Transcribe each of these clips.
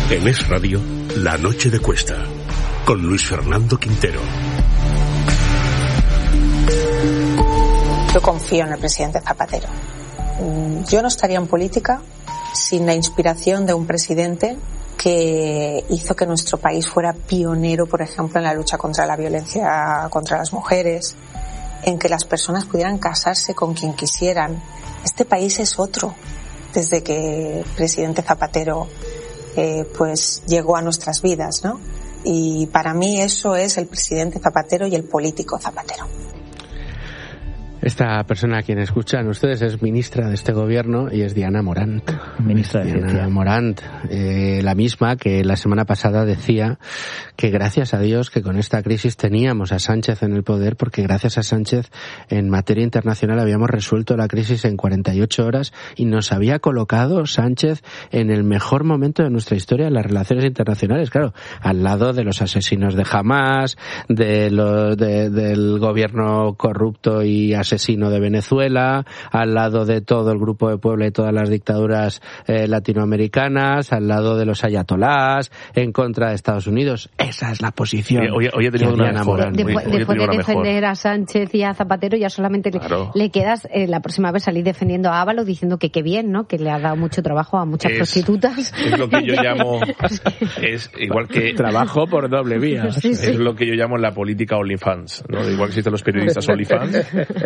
En Es Radio, La Noche de Cuesta, con Luis Fernando Quintero. Yo confío en el presidente Zapatero. Yo no estaría en política sin la inspiración de un presidente que hizo que nuestro país fuera pionero, por ejemplo, en la lucha contra la violencia contra las mujeres, en que las personas pudieran casarse con quien quisieran. Este país es otro desde que el presidente Zapatero pues llegó a nuestras vidas, ¿no? Y para mí eso es el presidente Zapatero y el político Zapatero. Esta persona a quien escuchan ustedes es ministra de este gobierno y es Diana Morant. Ministra de Ciencia. Diana Morant, la misma que la semana pasada decía que gracias a Dios que con esta crisis teníamos a Sánchez en el poder, porque gracias a Sánchez en materia internacional habíamos resuelto la crisis en 48 horas y nos había colocado Sánchez en el mejor momento de nuestra historia en las relaciones internacionales, claro, al lado de los asesinos de Hamás, del gobierno corrupto y asesino de Venezuela, al lado de todo el Grupo de Puebla y todas las dictaduras latinoamericanas, al lado de los ayatolás, en contra de Estados Unidos. Esa es la posición. Hoy ha tenido una mejor. Después de defender a Sánchez y a Zapatero, ya solamente le quedas la próxima vez salir defendiendo a Ábalos diciendo que qué bien, ¿no? Que le ha dado mucho trabajo a muchas prostitutas. Es lo que yo llamo... es igual que... Trabajo por doble vía. Sí. Es lo que yo llamo la política OnlyFans, ¿no? Igual que existen los periodistas OnlyFans,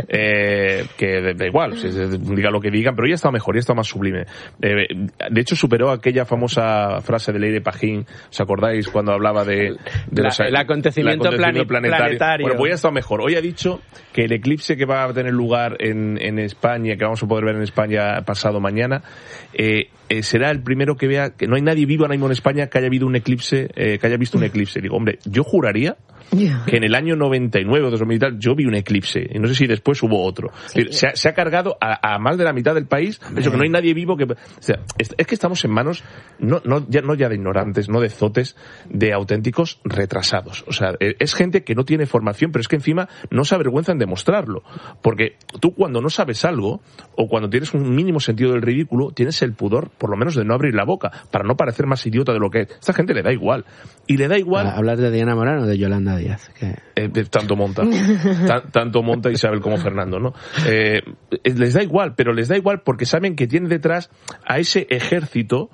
que da igual, diga lo que digan, pero ya está mejor, ya está más sublime. De hecho, superó aquella famosa frase de Leire Pajín, ¿os acordáis? Cuando hablaba de el acontecimiento planetario. Bueno, pues ya está mejor. Hoy ha dicho que el eclipse que va a tener lugar en España, que vamos a poder ver en España pasado mañana, será el primero que vea que no hay nadie vivo ahora mismo en España que haya habido un eclipse, que haya visto un eclipse. Digo, hombre, yo juraría que en el año 99 o 2000 y tal yo vi un eclipse, y no sé si después hubo otro. Sí. Se ha cargado a más de la mitad del país, eso que no hay nadie vivo que... O sea, es que estamos en manos no ya de ignorantes, no de zotes, de auténticos retrasados. O sea, es gente que no tiene formación, pero es que encima no se avergüenza en demostrarlo. Porque tú cuando no sabes algo, o cuando tienes un mínimo sentido del ridículo, tienes el pudor, por lo menos, de no abrir la boca, para no parecer más idiota de lo que es. Esta gente le da igual. Y le da igual... ¿Hablas de Diana Morán o de Yolanda Díaz? Tanto monta Isabel como Fernando, ¿no? Les da igual, pero les da igual porque saben que tienen detrás a ese ejército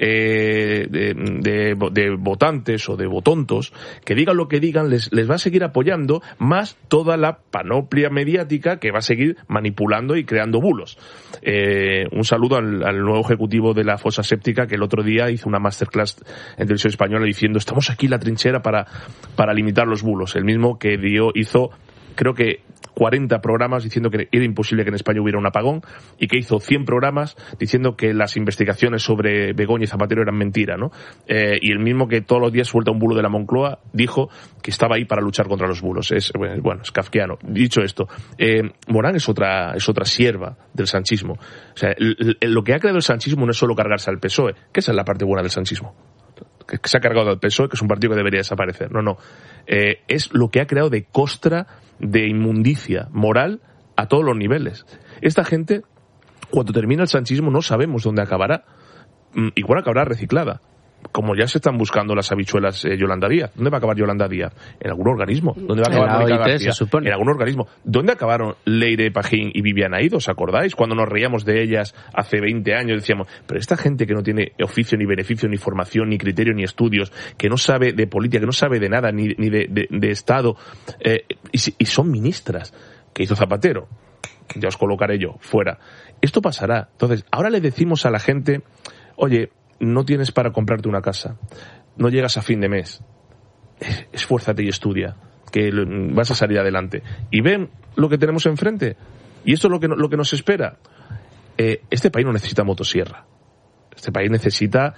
de votantes o de votontos que digan lo que digan, les va a seguir apoyando, más toda la panoplia mediática que va a seguir manipulando y creando bulos. Un saludo al nuevo ejecutivo de la fosa séptica, que el otro día hizo una masterclass en televisión española diciendo: estamos aquí en la trinchera para limitar los bulos. El mismo que hizo, creo que 40 programas diciendo que era imposible que en España hubiera un apagón, y que hizo 100 programas diciendo que las investigaciones sobre Begoña y Zapatero eran mentira, ¿no? Y el mismo que todos los días suelta un bulo de la Moncloa dijo que estaba ahí para luchar contra los bulos. Es kafkiano. Dicho esto, Morán es otra sierva del sanchismo. O sea, lo que ha creado el sanchismo no es solo cargarse al PSOE, que esa es la parte buena del sanchismo, que se ha cargado al PSOE, que es un partido que debería desaparecer. No. Es lo que ha creado de costra, de inmundicia moral a todos los niveles. Esta gente, cuando termina el sanchismo, no sabemos dónde acabará. Igual acabará reciclada, como ya se están buscando las habichuelas Yolanda Díaz. ¿Dónde va a acabar Yolanda Díaz? En algún organismo. ¿Dónde va a acabar Mónica García? En algún organismo. ¿Dónde acabaron Leire Pajín y Viviana Aido? ¿Os acordáis? Cuando nos reíamos de ellas hace 20 años, decíamos, pero esta gente que no tiene oficio, ni beneficio, ni formación, ni criterio, ni estudios, que no sabe de política, que no sabe de nada, ni de Estado, y son ministras, que hizo Zapatero, ya os colocaré yo, fuera. Esto pasará. Entonces, ahora le decimos a la gente, oye, no tienes para comprarte una casa, no llegas a fin de mes, esfuérzate y estudia, que vas a salir adelante. Y ven lo que tenemos enfrente. Y esto es lo que nos espera. Este país no necesita motosierra. Este país necesita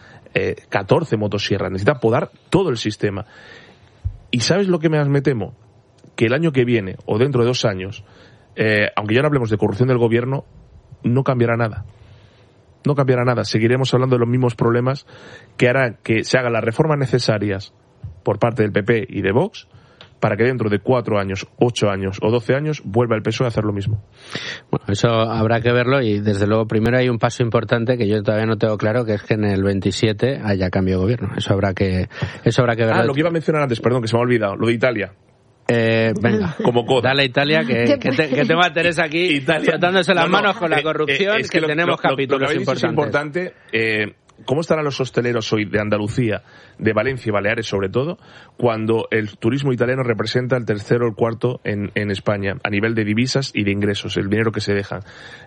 14 motosierras, necesita podar todo el sistema. ¿Y sabes lo que más me temo? Que el año que viene, o dentro de 2 años, aunque ya no hablemos de corrupción del gobierno, no cambiará nada. No cambiará nada. Seguiremos hablando de los mismos problemas que harán que se hagan las reformas necesarias por parte del PP y de Vox para que dentro de 4 años, 8 años o 12 años vuelva el PSOE a hacer lo mismo? Bueno, eso habrá que verlo y desde luego primero hay un paso importante que yo todavía no tengo claro, que es que en el 27 haya cambio de gobierno. Eso habrá que verlo. Lo que iba a mencionar antes, perdón, que se me ha olvidado, lo de Italia. Venga, como coda. Dale a Italia, que tengo a Teresa aquí frotándose las manos con la corrupción, que tenemos capítulos importantes. Es importante, ¿cómo estarán los hosteleros hoy de Andalucía, de Valencia y Baleares sobre todo, cuando el turismo italiano representa el tercero o el cuarto en España, a nivel de divisas y de ingresos, el dinero que se dejan?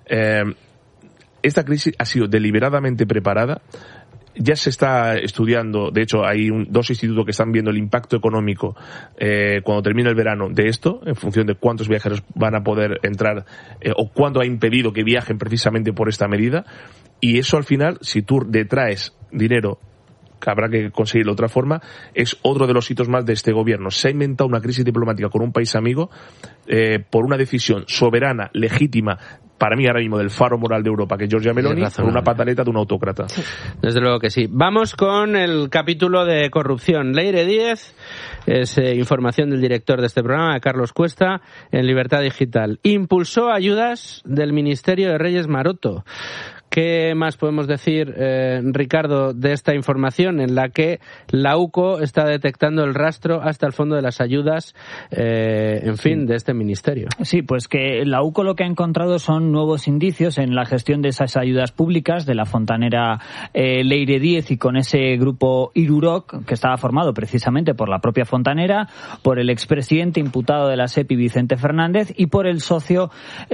Esta crisis ha sido deliberadamente preparada. Ya se está estudiando, de hecho hay 2 institutos que están viendo el impacto económico cuando termine el verano de esto, en función de cuántos viajeros van a poder entrar o cuánto ha impedido que viajen precisamente por esta medida. Y eso al final, si tú detraes dinero, que habrá que conseguirlo de otra forma, es otro de los hitos más de este gobierno. Se ha inventado una crisis diplomática con un país amigo por una decisión soberana, legítima, para mí ahora mismo del faro moral de Europa, que es Giorgia Meloni, por una pataleta de un autócrata. Sí. Desde luego que sí. Vamos con el capítulo de corrupción. Leire Díez, es información del director de este programa, Carlos Cuesta, en Libertad Digital. Impulsó ayudas del Ministerio de Reyes Maroto. ¿Qué más podemos decir, Ricardo, de esta información en la que la UCO está detectando el rastro hasta el fondo de las ayudas, de este ministerio? Sí, pues que la UCO lo que ha encontrado son nuevos indicios en la gestión de esas ayudas públicas de la fontanera Leire Díez y con ese grupo Iruroc, que estaba formado precisamente por la propia fontanera, por el expresidente imputado de la SEPI, Vicente Fernández, y por el socio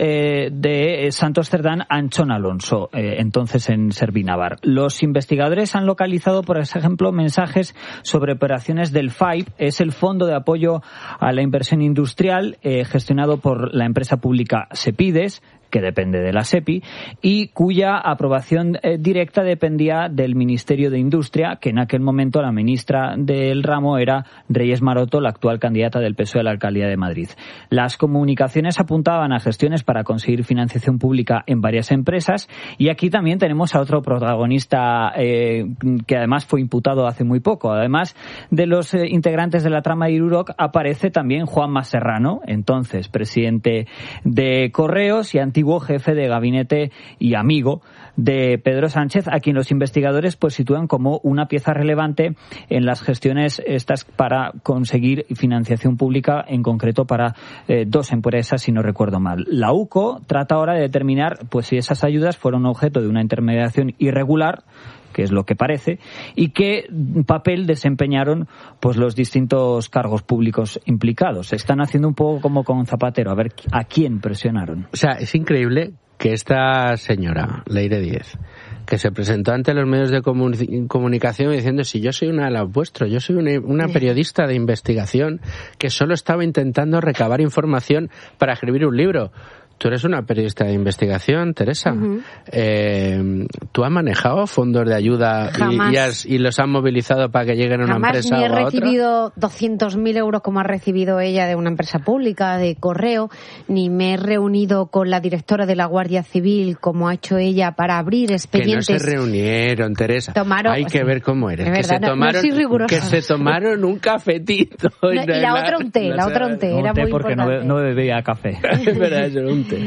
de Santos Cerdán, Anchón Alonso, entonces en Servinavar. Los investigadores han localizado, por ejemplo, mensajes sobre operaciones del FAIP, es el Fondo de Apoyo a la Inversión Industrial, gestionado por la empresa pública Sepides, que depende de la SEPI, y cuya aprobación directa dependía del Ministerio de Industria, que en aquel momento la ministra del ramo era Reyes Maroto, la actual candidata del PSOE a la alcaldía de Madrid. Las comunicaciones apuntaban a gestiones para conseguir financiación pública en varias empresas, y aquí también tenemos a otro protagonista que además fue imputado hace muy poco. Además de los integrantes de la trama de Iruroc, aparece también Juanma Serrano, entonces presidente de Correos y antiguo jefe de gabinete y amigo de Pedro Sánchez, a quien los investigadores pues sitúan como una pieza relevante en las gestiones estas para conseguir financiación pública, en concreto para 2 empresas, si no recuerdo mal. La UCO trata ahora de determinar pues si esas ayudas fueron objeto de una intermediación irregular, que es lo que parece, y qué papel desempeñaron pues los distintos cargos públicos implicados. Están haciendo un poco como con Zapatero, a ver a quién presionaron. O sea, es increíble que esta señora, Leire Díez, que se presentó ante los medios de comunicación diciendo: si yo soy una de las vuestros, yo soy una periodista de investigación que solo estaba intentando recabar información para escribir un libro. Tú eres una periodista de investigación, Teresa. Uh-huh. ¿Tú has manejado fondos de ayuda y los has movilizado para que lleguen a una empresa o a otra? Jamás ni he recibido 200.000 euros como ha recibido ella de una empresa pública, de correo, ni me he reunido con la directora de la Guardia Civil como ha hecho ella para abrir expedientes. Que no se reunieron, Teresa. Hay que ver cómo eres. Verdad, que se tomaron un cafetito. Y la otra un té, era muy porque importante. no bebía café. Es verdad, eso era un té.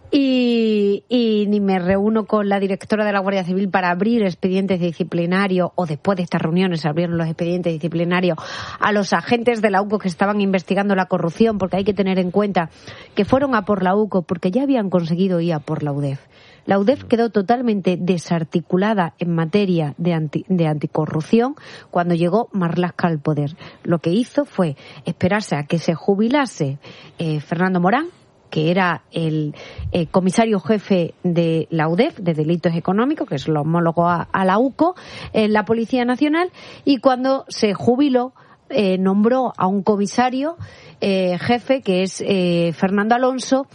Y ni me reúno con la directora de la Guardia Civil para abrir expedientes disciplinarios, o después de estas reuniones se abrieron los expedientes disciplinarios a los agentes de la UCO que estaban investigando la corrupción, porque hay que tener en cuenta que fueron a por la UCO porque ya habían conseguido ir a por la UDEF. La UDEF quedó totalmente desarticulada en materia de anticorrupción cuando llegó Marlaska al poder. Lo que hizo fue esperarse a que se jubilase Fernando Morán, que era el comisario jefe de la UDEF, de delitos económicos, que es lo homólogo a la UCO, en la Policía Nacional, y cuando se jubiló, nombró a un comisario jefe, que es Fernando Alonso,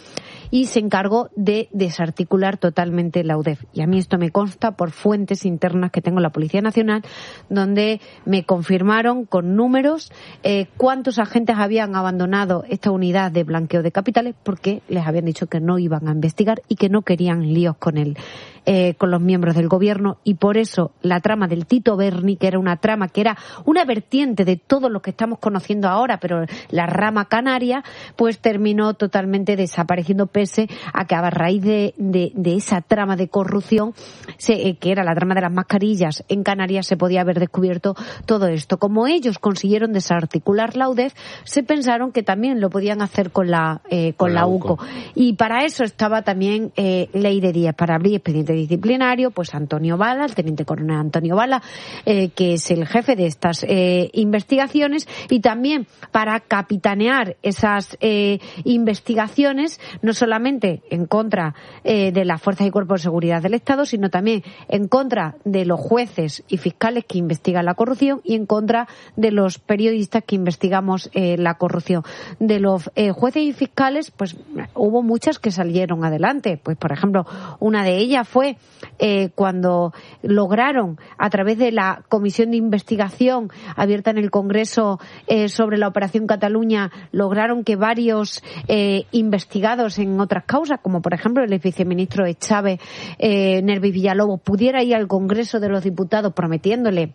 y se encargó de desarticular totalmente la UDEF. Y a mí esto me consta por fuentes internas que tengo en la Policía Nacional, donde me confirmaron con números cuántos agentes habían abandonado esta unidad de blanqueo de capitales porque les habían dicho que no iban a investigar y que no querían líos con los miembros del gobierno, y por eso la trama del Tito Berni, que era una trama que era una vertiente de todo lo que estamos conociendo ahora, pero la rama canaria, pues terminó totalmente desapareciendo, pese a que a raíz de esa trama de corrupción, que era la trama de las mascarillas en Canarias, se podía haber descubierto todo esto. Como ellos consiguieron desarticular la UDEF, se pensaron que también lo podían hacer con la UCO. Y para eso estaba también Ley de 10, para abrir expediente disciplinario, pues Antonio Bala, el teniente coronel Antonio Bala, que es el jefe de estas investigaciones, y también para capitanear esas investigaciones, no solamente en contra de las fuerzas y cuerpos de seguridad del Estado, sino también en contra de los jueces y fiscales que investigan la corrupción y en contra de los periodistas que investigamos la corrupción. De los jueces y fiscales, pues hubo muchas que salieron adelante. Pues, por ejemplo, una de ellas fue cuando lograron, a través de la comisión de investigación abierta en el Congreso sobre la Operación Cataluña, lograron que varios investigados en otras causas, como por ejemplo el viceministro Echave, Nervi Villalobos, pudiera ir al Congreso de los Diputados prometiéndole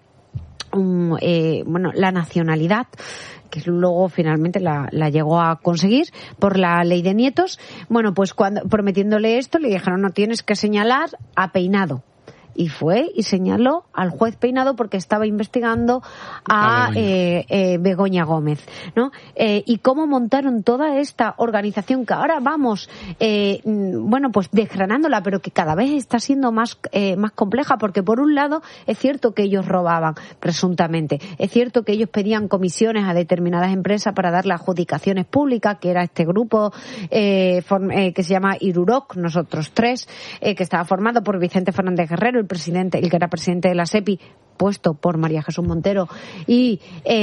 la nacionalidad, que luego finalmente la llegó a conseguir por la ley de nietos. Bueno, pues cuando prometiéndole esto le dijeron: no, tienes que señalar a Peinado. Y fue y señaló al juez Peinado porque estaba investigando a Begoña Gómez, ¿no? Y cómo montaron toda esta organización que ahora vamos, pues desgranándola, pero que cada vez está siendo más compleja, porque por un lado es cierto que ellos robaban, presuntamente, es cierto que ellos pedían comisiones a determinadas empresas para darle adjudicaciones públicas, que era este grupo que se llama Iruroc, nosotros tres, que estaba formado por Vicente Fernández Guerrero, el que era presidente de la SEPI, puesto por María Jesús Montero, y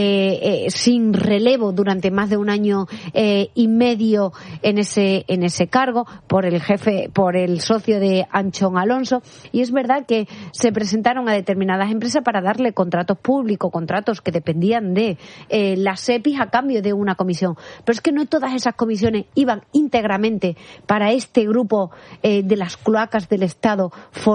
sin relevo durante más de un año y medio en ese cargo, por el socio de Anchón Alonso. Y es verdad que se presentaron a determinadas empresas para darle contratos públicos, contratos que dependían de las SEPI a cambio de una comisión. Pero es que no todas esas comisiones iban íntegramente para este grupo de las cloacas del Estado,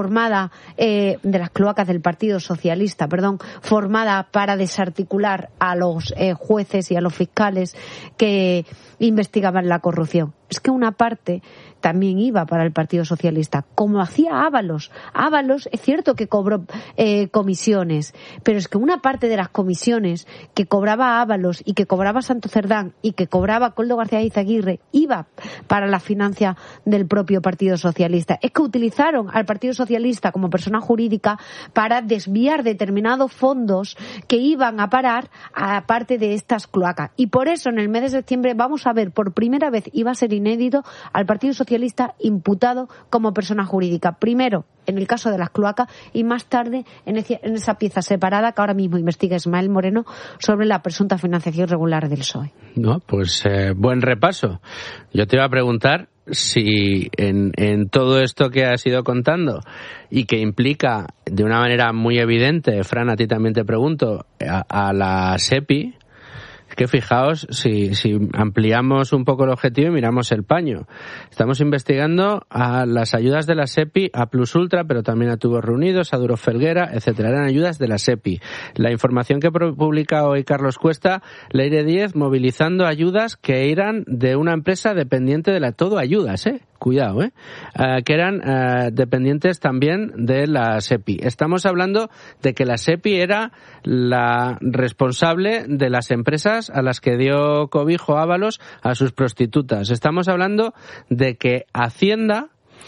de las cloacas del Partido Socialista, formada para desarticular a los jueces y a los fiscales que investigaban la corrupción. Es que una parte también iba para el Partido Socialista, como hacía Ábalos. Ábalos es cierto que cobró comisiones, pero es que una parte de las comisiones que cobraba Ábalos y que cobraba Santo Cerdán y que cobraba Koldo García Izaguirre iba para la financia del propio Partido Socialista. Es que utilizaron al Partido Socialista como persona jurídica para desviar determinados fondos que iban a parar a parte de estas cloacas. Y por eso en el mes de septiembre vamos a ver por primera vez, y va a ser inédito, al Partido Socialista imputado como persona jurídica. Primero en el caso de las cloacas y más tarde en esa pieza separada que ahora mismo investiga Ismael Moreno sobre la presunta financiación irregular del PSOE. No, pues buen repaso. Yo te iba a preguntar si en todo esto que has ido contando y que implica de una manera muy evidente, Fran, a ti también te pregunto, a la SEPI, que fijaos, si ampliamos un poco el objetivo y miramos el paño. Estamos investigando a las ayudas de la SEPI, a Plus Ultra, pero también a Tubos Reunidos, a Duro Felguera, etcétera. Eran ayudas de la SEPI. La información que publica hoy Carlos Cuesta, Leire 10, movilizando ayudas que eran de una empresa dependiente de la Todo Ayudas, cuidado, que eran dependientes también de la SEPI. Estamos hablando de que la SEPI era la responsable de las empresas a las que dio cobijo Ábalos a sus prostitutas. Estamos hablando de que Hacienda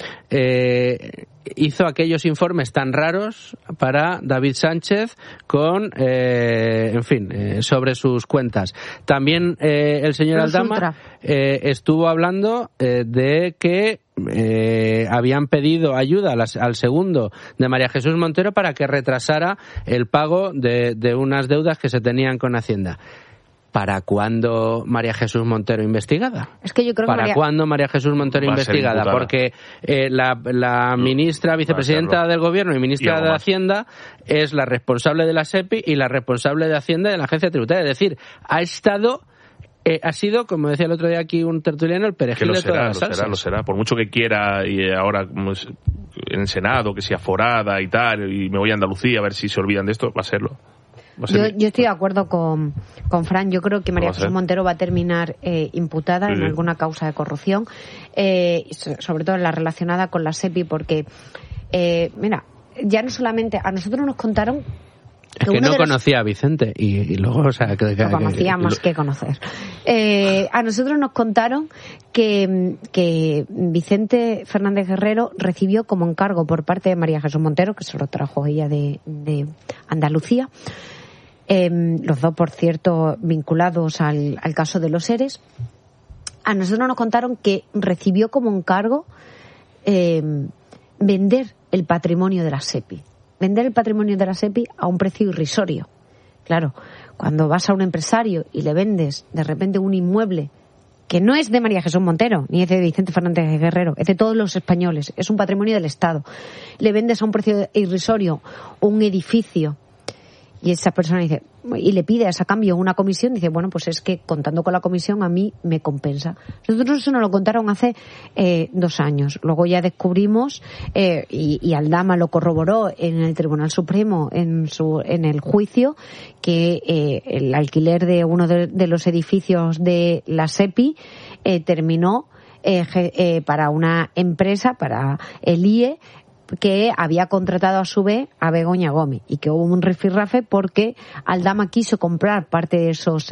hizo aquellos informes tan raros para David Sánchez con, sobre sus cuentas. También el señor Aldama estuvo hablando de que habían pedido ayuda al segundo de María Jesús Montero para que retrasara el pago de unas deudas que se tenían con Hacienda. ¿para cuándo María Jesús Montero investigada? Es que yo creo ¿Para cuándo María Jesús Montero investigada? Porque la ministra, vicepresidenta del Gobierno y ministra de Hacienda es la responsable de la SEPI y la responsable de Hacienda de la Agencia Tributaria. Es decir, ha sido, como decía el otro día aquí un tertuliano, el perejil de todas las salsas. Lo será. Por mucho que quiera, y ahora en el Senado, que sea forada y tal, y me voy a Andalucía a ver si se olvidan de esto, va a serlo. Yo estoy de acuerdo con Fran. Yo creo que María Jesús Montero va a terminar imputada en alguna causa de corrupción, sobre todo en la relacionada con la SEPI, porque, mira, ya no solamente a nosotros nos contaron. Es que no conocía a Vicente y luego, o sea, lo conocía más que conocer. A nosotros nos contaron que Vicente Fernández Guerrero recibió como encargo por parte de María Jesús Montero, que se lo trajo ella de Andalucía, los dos, por cierto, vinculados al caso de los ERES. A nosotros nos contaron que recibió como encargo vender el patrimonio de la SEPI. Vender el patrimonio de la SEPI a un precio irrisorio. Claro, cuando vas a un empresario y le vendes de repente un inmueble que no es de María Jesús Montero, ni es de Vicente Fernández Guerrero, es de todos los españoles, es un patrimonio del Estado, le vendes a un precio irrisorio un edificio y esa persona dice, y le pide a ese cambio una comisión, dice, bueno, pues es que contando con la comisión a mí me compensa. Nosotros eso nos lo contaron hace 2 años. Luego ya descubrimos, y Aldama lo corroboró en el Tribunal Supremo, en el juicio, que el alquiler de uno de los edificios de la SEPI terminó para una empresa, para el IE, que había contratado a su vez a Begoña Gómez, y que hubo un rifirrafe porque Aldama quiso comprar parte de esos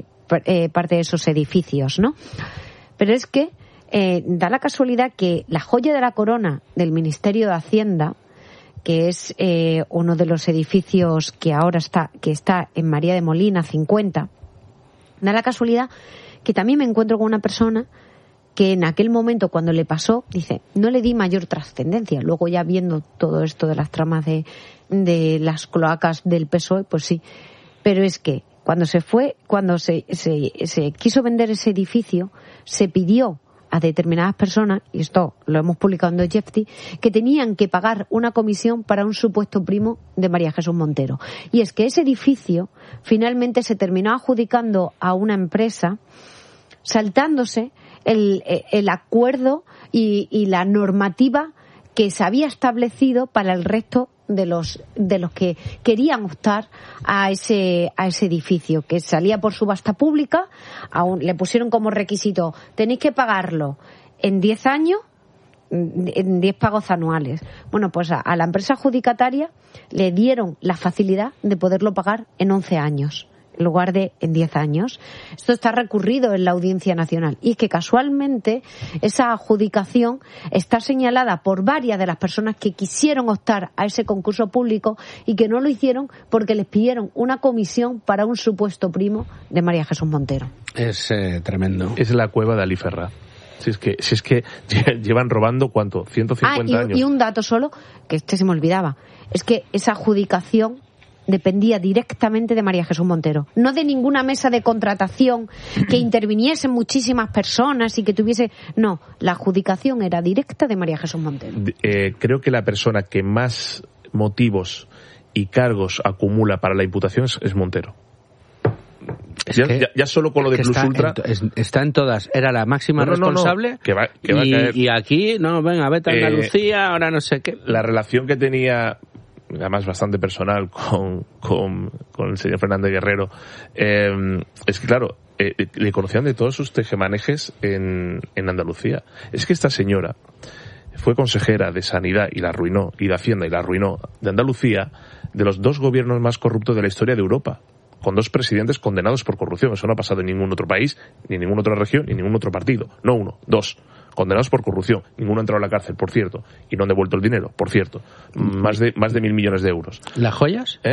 edificios, ¿no? Pero es que da la casualidad que la joya de la corona del Ministerio de Hacienda, que es uno de los edificios que ahora está en María de Molina 50, da la casualidad que también me encuentro con una persona que en aquel momento, cuando le pasó, dice, no le di mayor trascendencia. Luego ya viendo todo esto de las tramas de las cloacas del PSOE, pues sí. Pero es que cuando se quiso vender ese edificio, se pidió a determinadas personas, y esto lo hemos publicado en Dostoyevsky, que tenían que pagar una comisión para un supuesto primo de María Jesús Montero. Y es que ese edificio finalmente se terminó adjudicando a una empresa, saltándose el acuerdo y la normativa que se había establecido para el resto de los que querían optar a ese edificio, que salía por subasta pública. Le pusieron como requisito, tenéis que pagarlo en 10 años, en 10 pagos anuales. Bueno, pues a la empresa adjudicataria le dieron la facilidad de poderlo pagar en 11 años. En lugar de en 10 años. Esto está recurrido en la Audiencia Nacional. Y es que casualmente esa adjudicación está señalada por varias de las personas que quisieron optar a ese concurso público y que no lo hicieron porque les pidieron una comisión para un supuesto primo de María Jesús Montero. Es tremendo. Es la cueva de Ali Ferraz. Si es que llevan robando, ¿cuánto? 150 años. Y un dato solo, que se me olvidaba, es que esa adjudicación dependía directamente de María Jesús Montero, no de ninguna mesa de contratación que interviniesen muchísimas personas y que tuviese... No, la adjudicación era directa de María Jesús Montero. Creo que la persona que más motivos y cargos acumula para la imputación es Montero. Ya solo con lo de Plus Ultra... Está en todas. Era la máxima responsable. Que va a caer. Y aquí, no, venga, vete a Andalucía, ahora no sé qué. La relación que tenía... además bastante personal con el señor Fernández Guerrero, es que claro, le conocían de todos sus tejemanejes en Andalucía. Es que esta señora fue consejera de Sanidad y la arruinó, y de Hacienda y la arruinó, de Andalucía, de los 2 gobiernos más corruptos de la historia de Europa, con 2 presidentes condenados por corrupción. Eso no ha pasado en ningún otro país, ni en ninguna otra región, ni en ningún otro partido. No 1, 2. Condenados por corrupción. Ninguno ha entrado a la cárcel, por cierto. Y no han devuelto el dinero, por cierto. Más de 1.000 millones de euros. ¿Las joyas?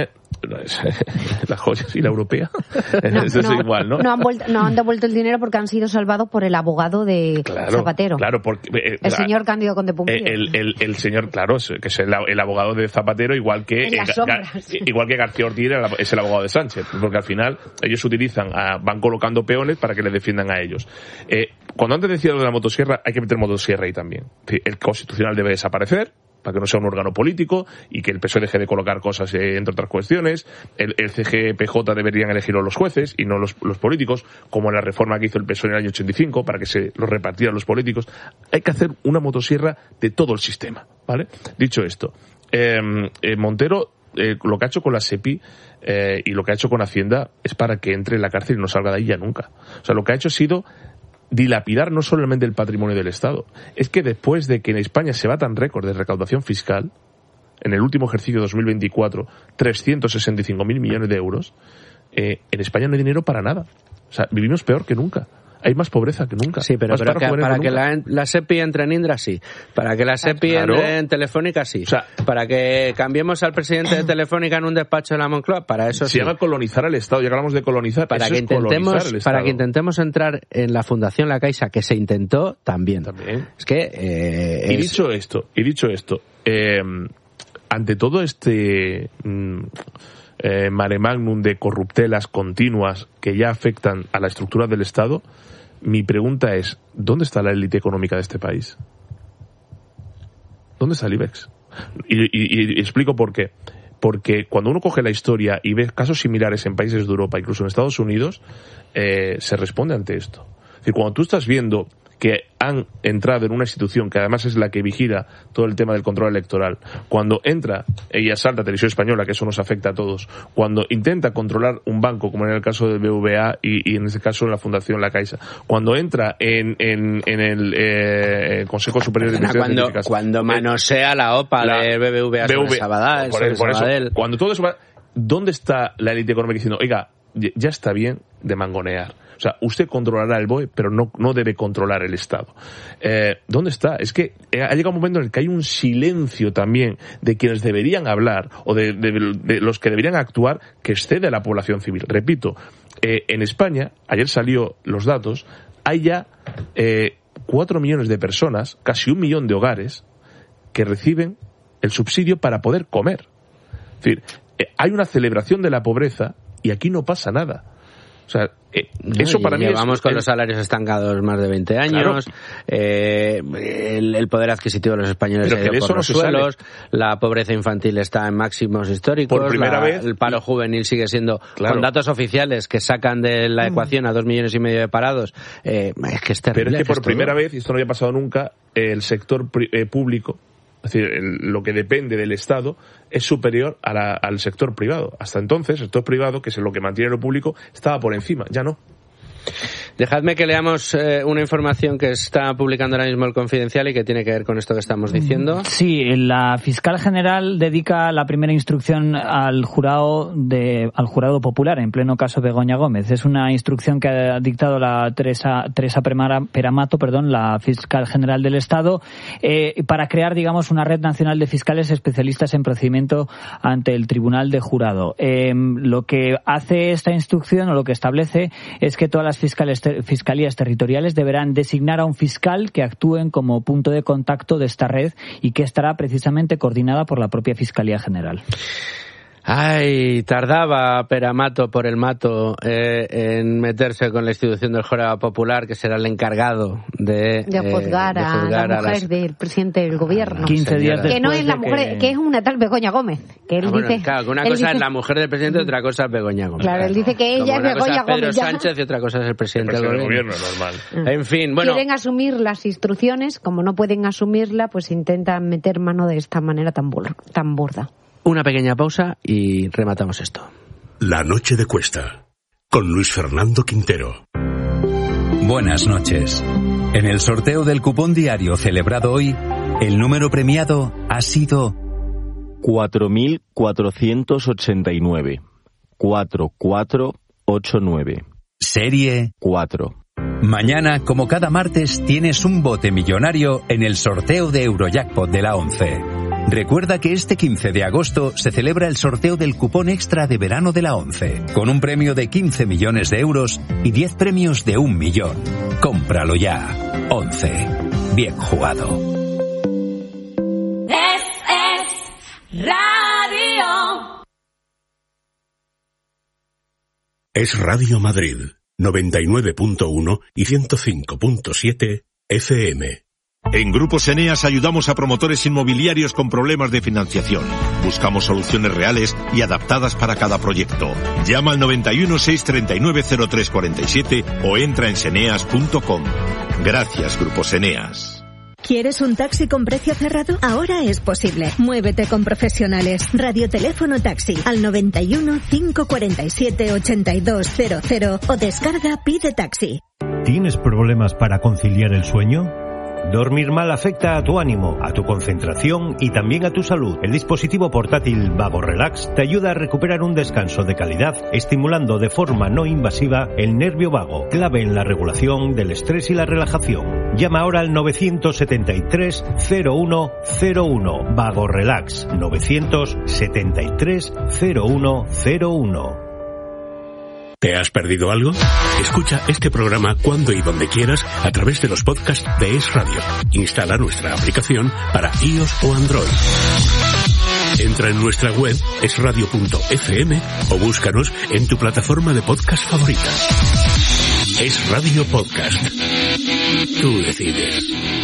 las joyas y la europea. Eso es igual, ¿no? No han devuelto el dinero porque han sido salvados por el abogado de Zapatero. Claro, porque el señor Cándido Conde Pumpido. El señor, claro, que es el abogado de Zapatero, igual que García Ortiz es el abogado de Sánchez, porque al final ellos van colocando peones para que le defiendan a ellos. Cuando antes decía lo de la motosierra, hay que meter motosierra ahí también. El Constitucional debe desaparecer para que no sea un órgano político y que el PSOE deje de colocar cosas, entre otras cuestiones. El CGPJ deberían elegirlo los jueces y no los políticos, como en la reforma que hizo el PSOE en el año 85 para que se lo repartieran los políticos. Hay que hacer una motosierra de todo el sistema, ¿vale? Dicho esto, Montero, lo que ha hecho con la SEPI y lo que ha hecho con Hacienda es para que entre en la cárcel y no salga de ahí ya nunca. O sea, lo que ha hecho ha sido dilapidar no solamente el patrimonio del Estado, es que después de que en España se batan récords de recaudación fiscal, en el último ejercicio 2024, 365.000 millones de euros, en España no hay dinero para nada. O sea, vivimos peor que nunca. Hay más pobreza que nunca. Sí, pero para que la SEPI entre en Indra, sí. Para que la SEPI entre en Telefónica, sí. O sea, para que cambiemos al presidente de Telefónica en un despacho de la Moncloa, para eso sí. Se llama colonizar el Estado, ya hablamos de colonizar. Para que intentemos entrar en la Fundación La Caixa, que se intentó, también. Es que... Y dicho esto, ante todo este... mare magnum de corruptelas continuas que ya afectan a la estructura del Estado, mi pregunta es, ¿dónde está la élite económica de este país? ¿Dónde está el IBEX? Y explico por qué. Porque cuando uno coge la historia y ve casos similares en países de Europa, incluso en Estados Unidos, se responde ante esto. Es decir, cuando tú estás viendo que han entrado en una institución que además es la que vigila todo el tema del control electoral, cuando entra y asalta Televisión Española, que eso nos afecta a todos, cuando intenta controlar un banco, como en el caso del BBVA y en este caso en la Fundación La Caixa, cuando entra en el Consejo Superior de Investigaciones, cuando manosea la OPA de BBVA sobre Sabadell, por eso, cuando todo eso va, ¿dónde está la élite económica diciendo, oiga, ya está bien de mangonear? O sea, usted controlará el BOE, pero no debe controlar el Estado. ¿Dónde está? Es que ha llegado un momento en el que hay un silencio también de quienes deberían hablar o de los que deberían actuar que excede a la población civil. Repito, en España, ayer salió los datos, hay ya 4 millones de personas, casi 1 millón de hogares, que reciben el subsidio para poder comer. Es decir, hay una celebración de la pobreza y aquí no pasa nada. O sea, eso para mí llevamos con los salarios estancados más de 20 años, claro. El poder adquisitivo de los españoles ha ido por los suelos, la pobreza infantil está en máximos históricos, por primera vez, el paro juvenil sigue siendo, claro, con datos oficiales que sacan de la ecuación a 2,5 millones de parados, es que es terrible. Pero es que por primera vez, y esto no había pasado nunca, el sector público, es decir, lo que depende del Estado es superior al sector privado. Hasta entonces, el sector privado, que es lo que mantiene lo público, estaba por encima. Ya no. Dejadme que leamos una información que está publicando ahora mismo el Confidencial y que tiene que ver con esto que estamos diciendo. Sí, la fiscal general dedica la primera instrucción al jurado popular, en pleno caso Begoña Gómez. Es una instrucción que ha dictado la Teresa Peramato, la fiscal general del Estado, para crear, digamos, una red nacional de fiscales especialistas en procedimiento ante el Tribunal de Jurado. Lo que hace esta instrucción, o lo que establece, es que todas las fiscalías territoriales deberán designar a un fiscal que actúen como punto de contacto de esta red y que estará precisamente coordinada por la propia Fiscalía General. Ay, tardaba Peramato por el mato en meterse con la institución del Jurado Popular, que será el encargado de juzgar a la mujer del presidente del gobierno. 15 días que no es la mujer, que es una tal Begoña Gómez. Que él dice, claro, que una cosa es la mujer del presidente y otra cosa es Begoña Gómez. Claro, él dice que ella es Begoña Gómez. Pedro Sánchez y otra cosa es el presidente del gobierno. Normal. En fin, bueno. Quieren asumir las instrucciones, como no pueden asumirla, pues intentan meter mano de esta manera tan burda. Una pequeña pausa y rematamos esto. La noche de Cuesta, con Luis Fernando Quintero. Buenas noches. En el sorteo del cupón diario celebrado hoy, el número premiado ha sido 4.489. 4489. Serie 4. Mañana, como cada martes, tienes un bote millonario en el sorteo de Eurojackpot de la 11. Recuerda que este 15 de agosto se celebra el sorteo del cupón extra de verano de la ONCE, con un premio de 15 millones de euros y 10 premios de 1 millón. Cómpralo ya. ONCE. Bien jugado. Es Radio. Es Radio Madrid, 99.1 y 105.7 FM. En Grupos Eneas ayudamos a promotores inmobiliarios con problemas de financiación. Buscamos soluciones reales y adaptadas para cada proyecto. Llama al 91 639 0347 o entra en seneas.com. Gracias, Grupos Eneas. ¿Quieres un taxi con precio cerrado? Ahora es posible. Muévete con profesionales. Radioteléfono taxi al 91 547 8200 o descarga Pide Taxi. ¿Tienes problemas para conciliar el sueño? Dormir mal afecta a tu ánimo, a tu concentración y también a tu salud. El dispositivo portátil Vago Relax te ayuda a recuperar un descanso de calidad, estimulando de forma no invasiva el nervio vago, clave en la regulación del estrés y la relajación. Llama ahora al 973 0101. Vago Relax 973 0101. ¿Te has perdido algo? Escucha este programa cuando y donde quieras a través de los podcasts de Es Radio. Instala nuestra aplicación para iOS o Android. Entra en nuestra web esradio.fm o búscanos en tu plataforma de podcast favorita. Es Radio Podcast. Tú decides.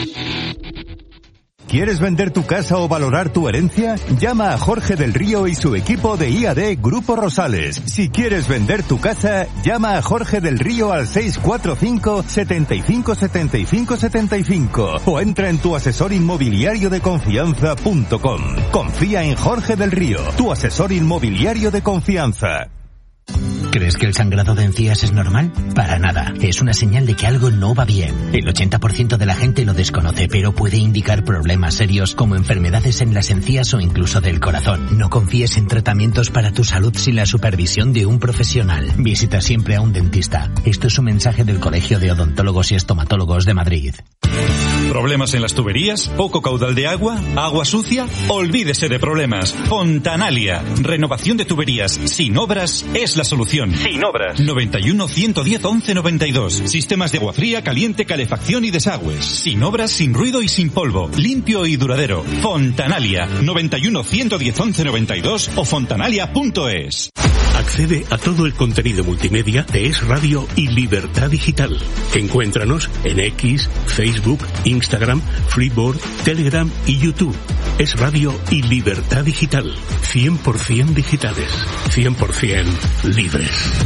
¿Quieres vender tu casa o valorar tu herencia? Llama a Jorge del Río y su equipo de IAD Grupo Rosales. Si quieres vender tu casa, llama a Jorge del Río al 645 75 75 75 o entra en tu asesor inmobiliario de confianza.com. Confía en Jorge del Río, tu asesor inmobiliario de confianza. ¿Crees que el sangrado de encías es normal? Para nada. Es una señal de que algo no va bien. El 80% de la gente lo desconoce, pero puede indicar problemas serios como enfermedades en las encías o incluso del corazón. No confíes en tratamientos para tu salud sin la supervisión de un profesional. Visita siempre a un dentista. Esto es un mensaje del Colegio de Odontólogos y Estomatólogos de Madrid. ¿Problemas en las tuberías? ¿Poco caudal de agua? ¿Agua sucia? Olvídese de problemas. Fontanalia. Renovación de tuberías sin obras es la solución. Sin obras. 91 110 11 92. Sistemas de agua fría, caliente, calefacción y desagües. Sin obras, sin ruido y sin polvo. Limpio y duradero. Fontanalia. 91 110 11 92 o fontanalia.es. Accede a todo el contenido multimedia de Es Radio y Libertad Digital. Encuéntranos en X, Facebook, Instagram, Freeboard, Telegram y YouTube. Es Radio y Libertad Digital. 100% digitales. 100% libres.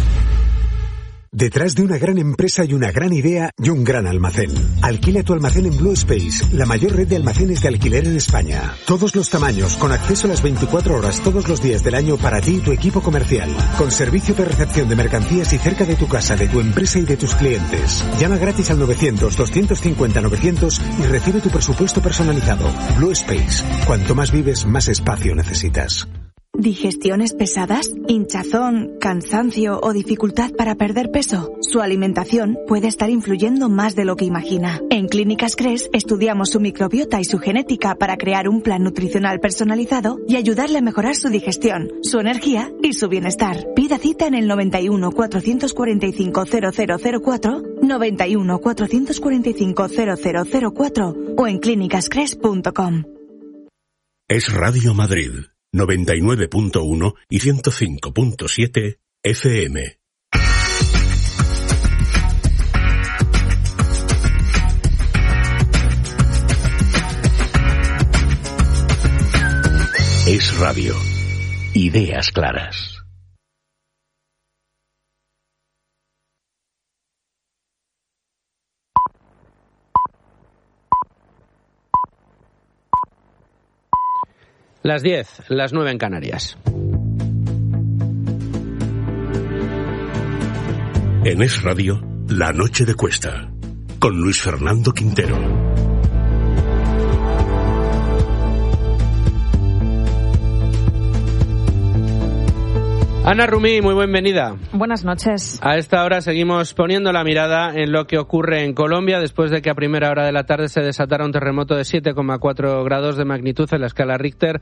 Detrás de una gran empresa hay una gran idea y un gran almacén. Alquila tu almacén en Blue Space, la mayor red de almacenes de alquiler en España. Todos los tamaños, con acceso a las 24 horas todos los días del año para ti y tu equipo comercial. Con servicio de recepción de mercancías y cerca de tu casa, de tu empresa y de tus clientes. Llama gratis al 900-250-900 y recibe tu presupuesto personalizado. Blue Space. Cuanto más vives, más espacio necesitas. ¿Digestiones pesadas? ¿Hinchazón, cansancio o dificultad para perder peso? Su alimentación puede estar influyendo más de lo que imagina. En Clínicas Cres estudiamos su microbiota y su genética para crear un plan nutricional personalizado y ayudarle a mejorar su digestión, su energía y su bienestar. Pida cita en el 91 445 0004, 91 445 0004 o en clínicascres.com. Es Radio Madrid. 99.1 y 105.7 FM. Es Radio. Ideas claras. Las 10, las 9 en Canarias. En Es Radio, La Noche de Cuesta, con Luis Fernando Quintero. Ana Rumí, muy bienvenida. Buenas noches. A esta hora seguimos poniendo la mirada en lo que ocurre en Colombia después de que a primera hora de la tarde se desatara un terremoto de 7,4 grados de magnitud en la escala Richter.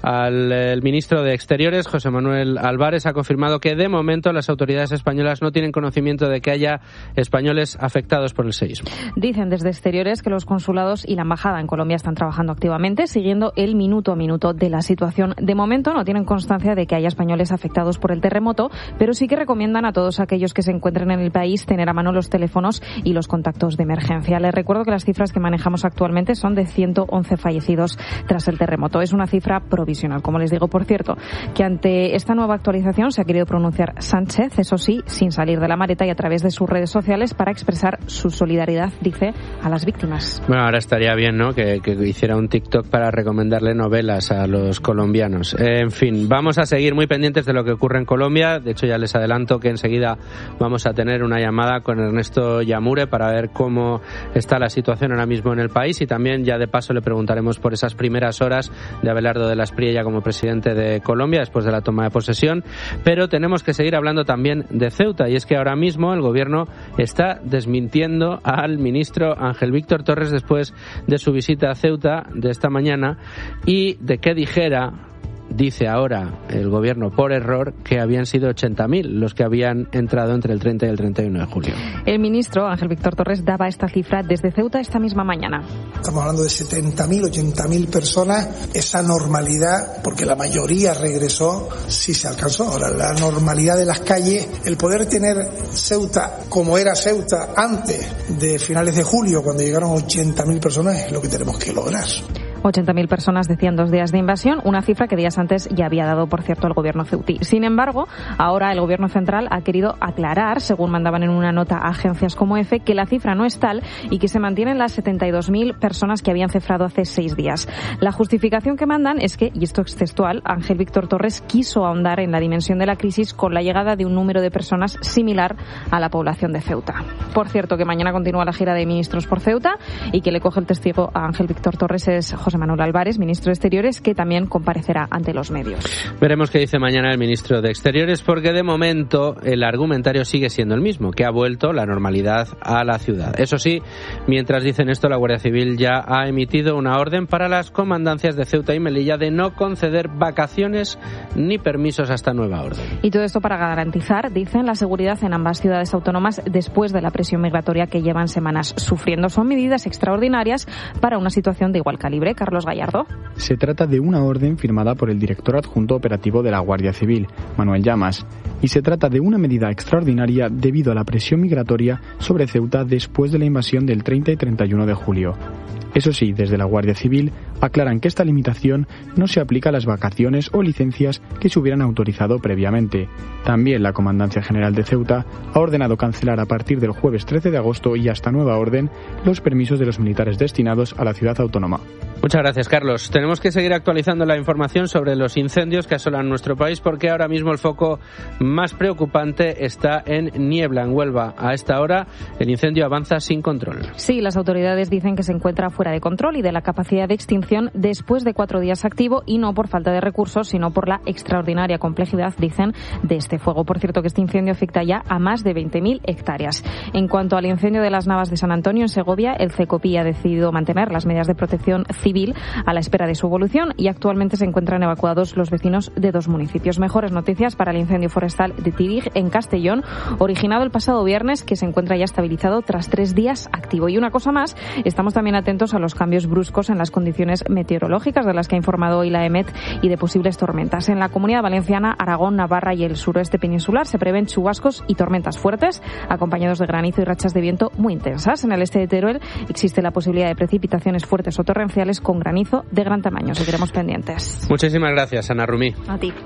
El ministro de Exteriores, José Manuel Álvarez, ha confirmado que de momento las autoridades españolas no tienen conocimiento de que haya españoles afectados por el seísmo. Dicen desde Exteriores que los consulados y la embajada en Colombia están trabajando activamente, siguiendo el minuto a minuto de la situación. De momento no tienen constancia de que haya españoles afectados por el terremoto, pero sí que recomiendan a todos aquellos que se encuentren en el país tener a mano los teléfonos y los contactos de emergencia. Les recuerdo que las cifras que manejamos actualmente son de 111 fallecidos tras el terremoto. Es una cifra provisional, como les digo. Por cierto, que ante esta nueva actualización se ha querido pronunciar Sánchez, eso sí, sin salir de la maleta y a través de sus redes sociales para expresar su solidaridad, dice, a las víctimas. Bueno, ahora estaría bien, ¿no?, que hiciera un TikTok para recomendarle novelas a los colombianos. En fin, vamos a seguir muy pendientes de lo que ocurre en Colombia. De hecho, ya les adelanto que enseguida vamos a tener una llamada con Ernesto Yamure para ver cómo está la situación ahora mismo en el país, y también ya de paso le preguntaremos por esas primeras horas de Abelardo de la Espriella como presidente de Colombia después de la toma de posesión. Pero tenemos que seguir hablando también de Ceuta, y es que ahora mismo el gobierno está desmintiendo al ministro Ángel Víctor Torres después de su visita a Ceuta de esta mañana y de que dijera, dice ahora el gobierno por error, que habían sido 80.000 los que habían entrado entre el 30 y el 31 de julio. El ministro Ángel Víctor Torres daba esta cifra desde Ceuta esta misma mañana. Estamos hablando de 70.000, 80.000 personas. Esa normalidad, porque la mayoría regresó, sí se alcanzó. Ahora, la normalidad de las calles, el poder tener Ceuta como era Ceuta antes de finales de julio, cuando llegaron 80.000 personas, es lo que tenemos que lograr. 80.000 personas decían 2 días de invasión, una cifra que días antes ya había dado, por cierto, el gobierno ceutí. Sin embargo, ahora el gobierno central ha querido aclarar, según mandaban en una nota a agencias como EFE, que la cifra no es tal y que se mantienen las 72.000 personas que habían cifrado hace 6 días. La justificación que mandan es que, y esto es textual, Ángel Víctor Torres quiso ahondar en la dimensión de la crisis con la llegada de un número de personas similar a la población de Ceuta. Por cierto, que mañana continúa la gira de ministros por Ceuta y que le coge el testigo a Ángel Víctor Torres es José Manuel Álvarez, ministro de Exteriores, que también comparecerá ante los medios. Veremos qué dice mañana el ministro de Exteriores, porque de momento el argumentario sigue siendo el mismo, que ha vuelto la normalidad a la ciudad. Eso sí, mientras dicen esto, la Guardia Civil ya ha emitido una orden para las comandancias de Ceuta y Melilla de no conceder vacaciones ni permisos hasta nueva orden. Y todo esto para garantizar, dicen, la seguridad en ambas ciudades autónomas después de la presión migratoria que llevan semanas sufriendo. Son medidas extraordinarias para una situación de igual calibre. Carlos Gallardo. Se trata de una orden firmada por el director adjunto operativo de la Guardia Civil, Manuel Llamas, y se trata de una medida extraordinaria debido a la presión migratoria sobre Ceuta después de la invasión del 30 y 31 de julio. Eso sí, desde la Guardia Civil aclaran que esta limitación no se aplica a las vacaciones o licencias que se hubieran autorizado previamente. También la Comandancia General de Ceuta ha ordenado cancelar a partir del jueves 13 de agosto y hasta nueva orden los permisos de los militares destinados a la ciudad autónoma. Muchas gracias, Carlos. Tenemos que seguir actualizando la información sobre los incendios que asolan nuestro país, porque ahora mismo el foco más preocupante está en Niebla, en Huelva. A esta hora el incendio avanza sin control. Sí, las autoridades dicen que se encuentra fuera de control y de la capacidad de extinción después de 4 días activo, y no por falta de recursos, sino por la extraordinaria complejidad, dicen, de este fuego. Por cierto, que este incendio afecta ya a más de 20.000 hectáreas. En cuanto al incendio de las Navas de San Antonio, en Segovia, el CECOPI ha decidido mantener las medidas de protección civil a la espera de su evolución, y actualmente se encuentran evacuados los vecinos de 2 municipios. Mejores noticias para el incendio forestal de Tirig, en Castellón, originado el pasado viernes, que se encuentra ya estabilizado tras 3 días activo. Y una cosa más, estamos también atentos a los cambios bruscos en las condiciones meteorológicas de las que ha informado hoy la EMET y de posibles tormentas. En la Comunidad Valenciana, Aragón, Navarra y el suroeste peninsular se prevén chubascos y tormentas fuertes, acompañados de granizo y rachas de viento muy intensas. En el este de Teruel existe la posibilidad de precipitaciones fuertes o torrenciales con granizo de gran tamaño. Seguiremos pendientes. Muchísimas gracias, Ana Rumí. A ti.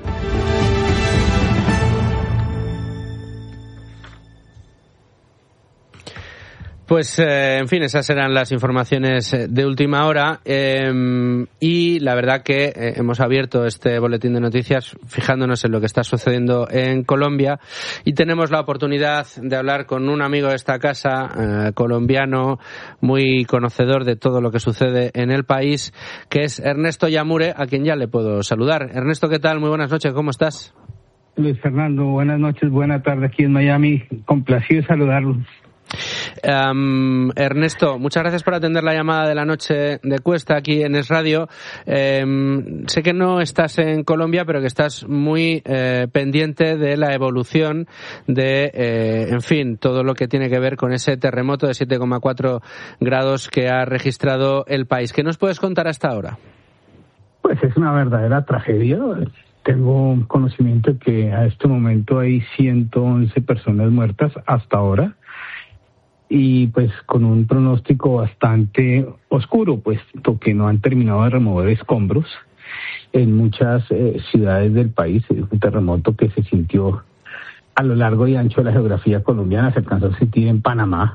Pues, en fin, esas eran las informaciones de última hora, y la verdad que hemos abierto este boletín de noticias fijándonos en lo que está sucediendo en Colombia, y tenemos la oportunidad de hablar con un amigo de esta casa, colombiano, muy conocedor de todo lo que sucede en el país, que es Ernesto Yamure, a quien ya le puedo saludar. Ernesto, ¿qué tal? Muy buenas noches, ¿cómo estás? Luis Fernando, buenas noches, buena tarde aquí en Miami. Complacido saludarlos. Ernesto, muchas gracias por atender la llamada de la noche de Cuesta aquí en Es Radio. Sé que no estás en Colombia, pero que estás muy pendiente de la evolución de, en fin, todo lo que tiene que ver con ese terremoto de 7,4 grados que ha registrado el país. ¿Qué nos puedes contar hasta ahora? Pues es una verdadera tragedia. Tengo conocimiento que a este momento hay 111 personas muertas hasta ahora. Y pues con un pronóstico bastante oscuro, puesto que no han terminado de remover escombros en muchas ciudades del país. Es un terremoto que se sintió a lo largo y ancho de la geografía colombiana, se alcanzó a sentir en Panamá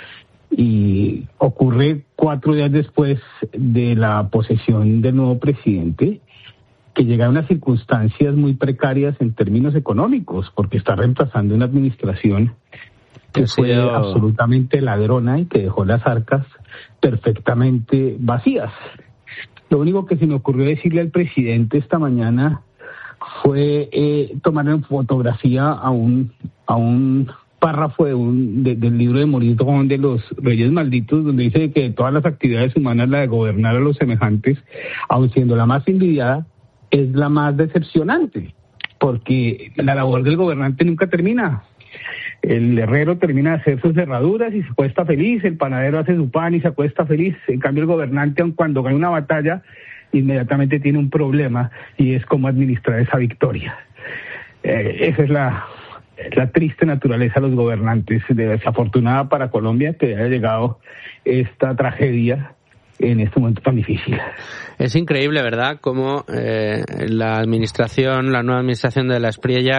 y ocurre 4 días después de la posesión del nuevo presidente, que llega a unas circunstancias muy precarias en términos económicos, porque está reemplazando una administración que fue absolutamente ladrona y que dejó las arcas perfectamente vacías. Lo único que se me ocurrió decirle al presidente esta mañana fue tomar en fotografía a un párrafo del libro de Maurice Druon de los Reyes Malditos, donde dice que de todas las actividades humanas la de gobernar a los semejantes, aun siendo la más envidiada, es la más decepcionante, porque la labor del gobernante nunca termina. El herrero termina de hacer sus cerraduras y se acuesta feliz, el panadero hace su pan y se acuesta feliz. En cambio el gobernante, aun cuando gana una batalla, inmediatamente tiene un problema y es cómo administrar esa victoria. Esa es la triste naturaleza de los gobernantes. Desafortunada para Colombia que haya llegado esta tragedia en este momento tan difícil. Es increíble, ¿verdad?, cómo la nueva administración de la Espriella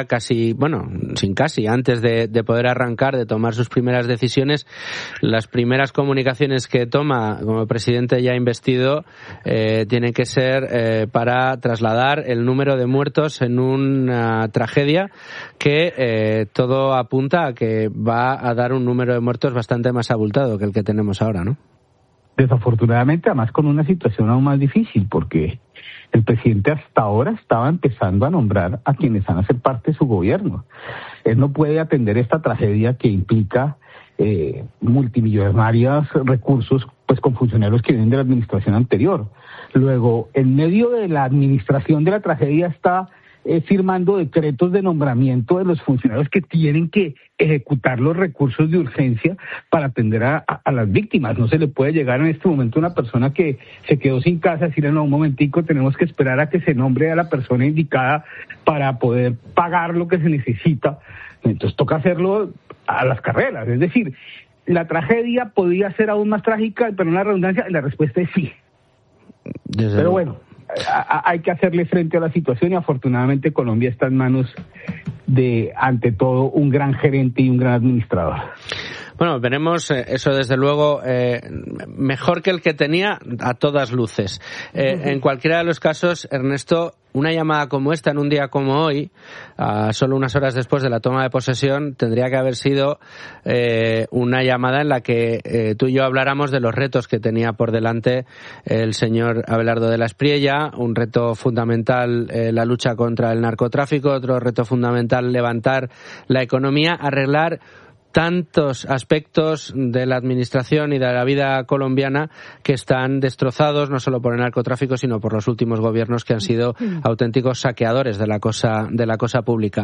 antes de poder arrancar, de tomar sus primeras decisiones, las primeras comunicaciones que toma como presidente ya investido tienen que ser para trasladar el número de muertos en una tragedia que todo apunta a que va a dar un número de muertos bastante más abultado que el que tenemos ahora, ¿no? Desafortunadamente, además con una situación aún más difícil, porque el presidente hasta ahora estaba empezando a nombrar a quienes van a ser parte de su gobierno. Él no puede atender esta tragedia que implica multimillonarios recursos, pues con funcionarios que vienen de la administración anterior. Luego, en medio de la administración de la tragedia está firmando decretos de nombramiento de los funcionarios que tienen que ejecutar los recursos de urgencia para atender a las víctimas. No se le puede llegar en este momento a una persona que se quedó sin casa, decirle, no, un momentico, tenemos que esperar a que se nombre a la persona indicada para poder pagar lo que se necesita. Entonces toca hacerlo a las carreras. Es decir, la tragedia podía ser aún más trágica, pero en la redundancia, la respuesta es sí. Pero bueno, hay que hacerle frente a la situación y afortunadamente Colombia está en manos de, ante todo, un gran gerente y un gran administrador. Bueno, veremos eso desde luego mejor que el que tenía a todas luces. En cualquiera de los casos, Ernesto, una llamada como esta en un día como hoy, solo unas horas después de la toma de posesión, tendría que haber sido una llamada en la que tú y yo habláramos de los retos que tenía por delante el señor Abelardo de la Espriella, un reto fundamental la lucha contra el narcotráfico, otro reto fundamental levantar la economía, arreglar tantos aspectos de la administración y de la vida colombiana que están destrozados no solo por el narcotráfico sino por los últimos gobiernos que han sido auténticos saqueadores de la cosa pública.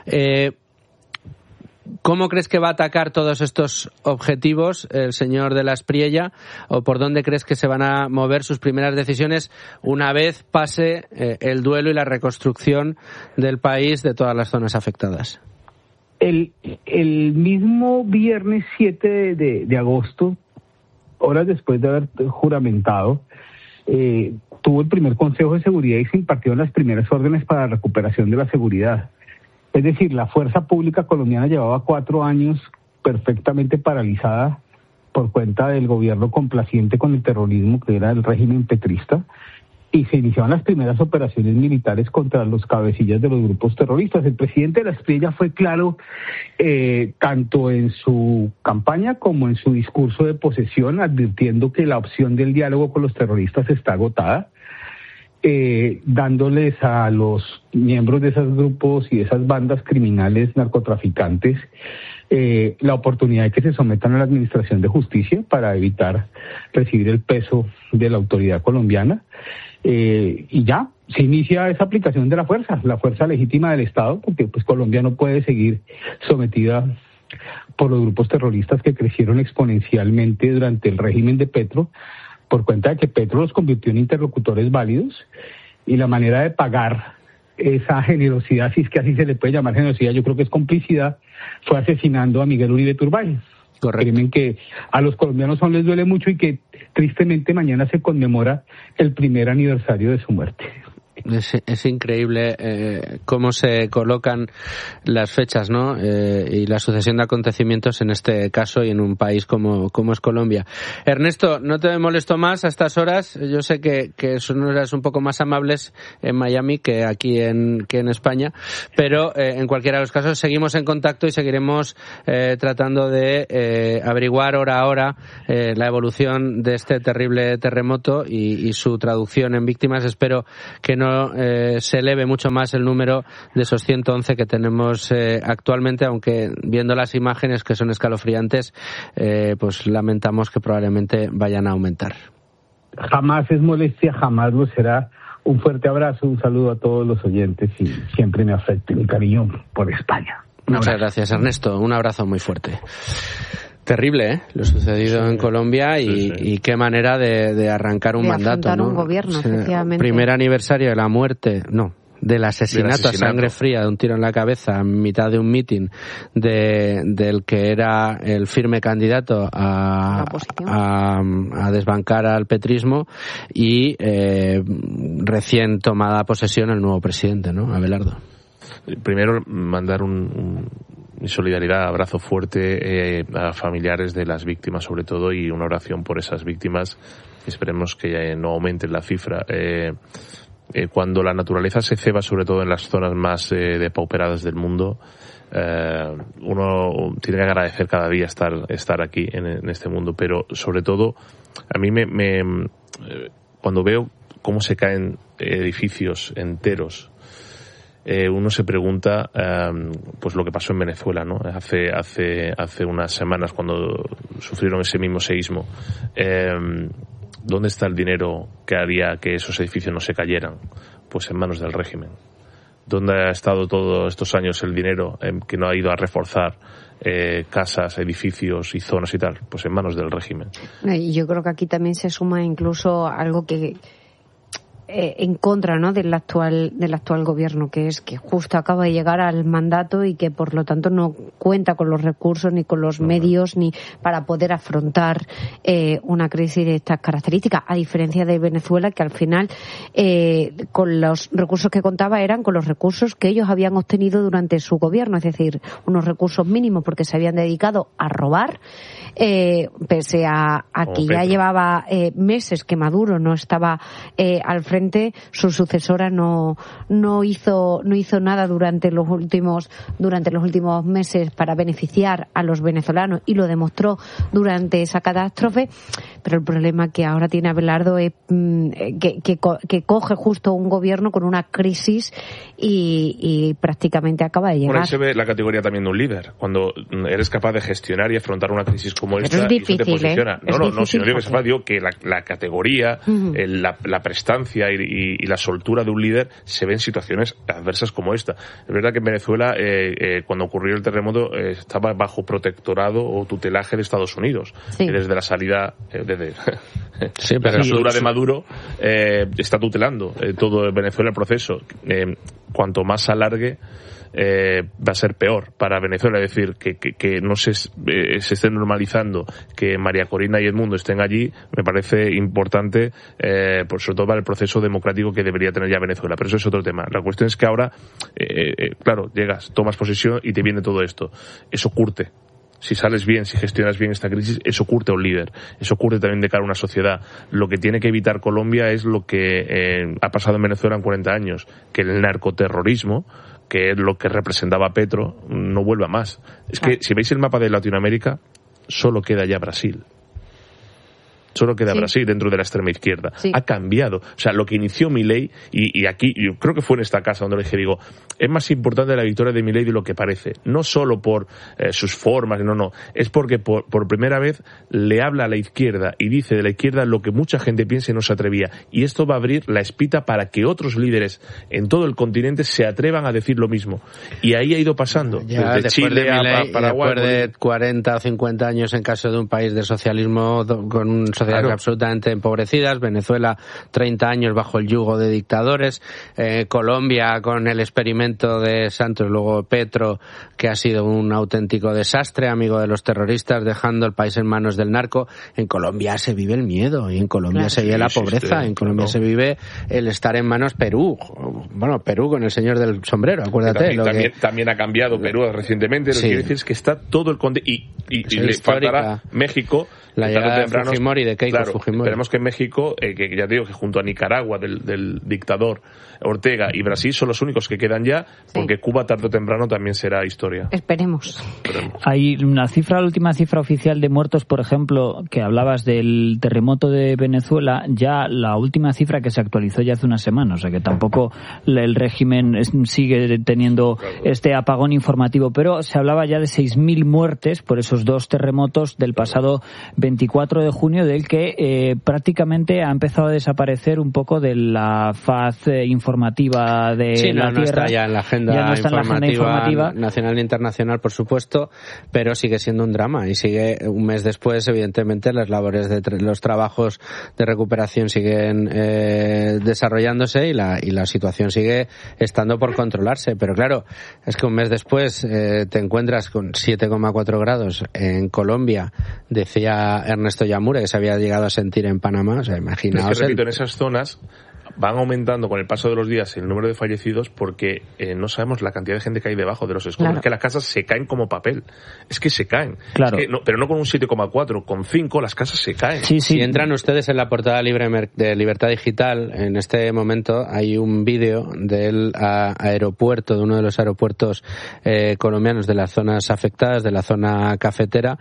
¿Cómo crees que va a atacar todos estos objetivos el señor de la Espriella o por dónde crees que se van a mover sus primeras decisiones una vez pase el duelo y la reconstrucción del país de todas las zonas afectadas? El mismo viernes 7 de agosto, horas después de haber juramentado, tuvo el primer Consejo de Seguridad y se impartieron las primeras órdenes para la recuperación de la seguridad. Es decir, la fuerza pública colombiana llevaba 4 años perfectamente paralizada por cuenta del gobierno complaciente con el terrorismo, que era el régimen petrista, y se iniciaban las primeras operaciones militares contra los cabecillas de los grupos terroristas. El presidente de la Espriella fue claro, tanto en su campaña como en su discurso de posesión, advirtiendo que la opción del diálogo con los terroristas está agotada. dándoles a los miembros de esos grupos y de esas bandas criminales narcotraficantes la oportunidad de que se sometan a la administración de justicia para evitar recibir el peso de la autoridad colombiana. Y ya se inicia esa aplicación de la fuerza legítima del Estado, porque pues Colombia no puede seguir sometida por los grupos terroristas que crecieron exponencialmente durante el régimen de Petro, por cuenta de que Petro los convirtió en interlocutores válidos, y la manera de pagar esa generosidad, si es que así se le puede llamar generosidad, yo creo que es complicidad, fue asesinando a Miguel Uribe Turbay. Crimen que a los colombianos aún les duele mucho y que tristemente mañana se conmemora el primer aniversario de su muerte. Es increíble cómo se colocan las fechas, ¿no? Y la sucesión de acontecimientos en este caso y en un país como es Colombia. Ernesto, no te molesto más a estas horas. Yo sé que son horas un poco más amables en Miami que aquí en España, pero en cualquiera de los casos seguimos en contacto y seguiremos tratando de averiguar hora a hora la evolución de este terrible terremoto y su traducción en víctimas. Espero que no se eleve mucho más el número de esos 111 que tenemos actualmente, aunque viendo las imágenes que son escalofriantes, pues lamentamos que probablemente vayan a aumentar. Jamás es molestia, jamás lo será. Un fuerte abrazo, un saludo a todos los oyentes y siempre mi afecto y mi cariño por España. Muchas gracias, Ernesto. Un abrazo muy fuerte. Terrible, lo sucedido en Colombia y qué manera de arrancar un mandato, ¿no? Un gobierno, efectivamente. Primer aniversario de la muerte, del asesinato a sangre fría, de un tiro en la cabeza en mitad de un mitin del que era el firme candidato a desbancar al petrismo y recién tomada posesión el nuevo presidente, ¿no? Abelardo. Primero, mandar mi solidaridad, abrazo fuerte a familiares de las víctimas sobre todo, y una oración por esas víctimas. Esperemos que no aumenten la cifra. Cuando la naturaleza se ceba, sobre todo en las zonas más depauperadas del mundo, uno tiene que agradecer cada día estar aquí en este mundo. Pero sobre todo, a mí cuando veo cómo se caen edificios enteros, uno se pregunta pues lo que pasó en Venezuela, ¿no? Hace unas semanas, cuando sufrieron ese mismo seísmo. ¿Dónde está el dinero que haría que esos edificios no se cayeran? Pues en manos del régimen. ¿Dónde ha estado todos estos años el dinero que no ha ido a reforzar casas, edificios y zonas y tal? Pues en manos del régimen. Yo creo que aquí también se suma incluso algo que en contra, ¿no?, del actual gobierno, que es que justo acaba de llegar al mandato y que por lo tanto no cuenta con los recursos ni con los medios ni para poder afrontar una crisis de estas características, a diferencia de Venezuela, que al final con los recursos que contaba eran con los recursos que ellos habían obtenido durante su gobierno, es decir, unos recursos mínimos porque se habían dedicado a robar, pese a que ya llevaba meses que Maduro no estaba al frente. Su sucesora no hizo nada durante los últimos meses para beneficiar a los venezolanos, y lo demostró durante esa catástrofe. Pero el problema que ahora tiene Abelardo es que coge justo un gobierno con una crisis y prácticamente acaba de llegar. Por ahí se ve la categoría también de un líder, cuando eres capaz de gestionar y afrontar una crisis como esta. Es difícil, y te posiciona. Si no digo que fácil. digo que la categoría, la prestancia y la soltura de un líder se ve en situaciones adversas como esta. Es verdad que en Venezuela, cuando ocurrió el terremoto, estaba bajo protectorado o tutelaje de Estados Unidos. Sí. Y desde la salida, sí, pero la soltura de Maduro está tutelando todo Venezuela el proceso. Cuanto más alargue, va a ser peor para Venezuela. Es decir, que no se esté normalizando que María Corina y Edmundo estén allí, me parece importante, sobre todo para el proceso democrático que debería tener ya Venezuela. Pero eso es otro tema. La cuestión es que ahora, claro, llegas, tomas posesión y te viene todo esto. Eso curte. Si sales bien, si gestionas bien esta crisis, eso curte a un líder. Eso curte también de cara a una sociedad. Lo que tiene que evitar Colombia es lo que ha pasado en Venezuela en 40 años, que el narcoterrorismo, que es lo que representaba Petro, no vuelva más. Es que si veis el mapa de Latinoamérica, solo queda ya Brasil. Solo queda Brasil dentro de la extrema izquierda. Ha cambiado. O sea, lo que inició Milei, y aquí, yo creo que fue en esta casa donde le dije, digo, es más importante la victoria de Milei de lo que parece. No solo por sus formas, no. Es porque por primera vez le habla a la izquierda y dice de la izquierda lo que mucha gente piensa y no se atrevía. Y esto va a abrir la espita para que otros líderes en todo el continente se atrevan a decir lo mismo. Y ahí ha ido pasando. Ya, desde Chile a Paraguay. Después de 40 o 50 años en caso de un país de socialismo con sociedades absolutamente empobrecidas, Venezuela 30 años bajo el yugo de dictadores, Colombia con el experimento de Santos, luego Petro, que ha sido un auténtico desastre, amigo de los terroristas, dejando el país en manos del narco. En Colombia se vive el miedo, y en Colombia se vive la pobreza, en Colombia se vive el estar en manos Perú. Bueno, Perú con el señor del sombrero, acuérdate. También ha cambiado Perú recientemente, lo que quiere decir es que está todo el y le faltará México. La llegada de Fujimori, de Keiko Fujimori. Esperemos que México, que ya digo que junto a Nicaragua del dictador Ortega y Brasil son los únicos que quedan ya, porque Cuba tarde o temprano también será historia. Esperemos. Hay una cifra, la última cifra oficial de muertos, por ejemplo, que hablabas del terremoto de Venezuela, ya la última cifra que se actualizó ya hace una semana, o sea que tampoco el régimen sigue teniendo este apagón informativo, pero se hablaba ya de 6.000 muertes por esos dos terremotos del pasado 24 de junio, del que prácticamente ha empezado a desaparecer un poco de la faz informativa de la Tierra. No está ya en la agenda informativa nacional e internacional, por supuesto, pero sigue siendo un drama, y sigue un mes después, evidentemente, las labores los trabajos de recuperación siguen desarrollándose y la situación sigue estando por controlarse, pero claro, es que un mes después te encuentras con 7,4 grados en Colombia, decía Ernesto Yamura, que se había llegado a sentir en Panamá, o sea, imaginaos. Es que, repito, en esas zonas van aumentando con el paso de los días el número de fallecidos porque no sabemos la cantidad de gente que hay debajo de los escombros. Es que las casas se caen como papel. Es que se caen. Claro. Es que pero no con un 7,4, con 5 las casas se caen. Si entran ustedes en la portada libre de Libertad Digital, en este momento hay un vídeo del aeropuerto, de uno de los aeropuertos colombianos de las zonas afectadas, de la zona cafetera,